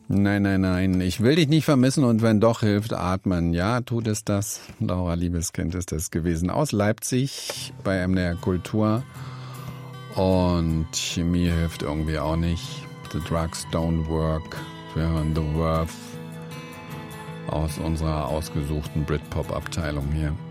Nein, nein, nein. Ich will dich nicht vermissen und wenn doch, hilft atmen. Ja, tut es das. Laura Liebeskind ist es gewesen aus Leipzig bei MDR Kultur. Und Chemie hilft irgendwie auch nicht. The drugs don't work. Wir hören The Worth aus unserer ausgesuchten Britpop-Abteilung hier.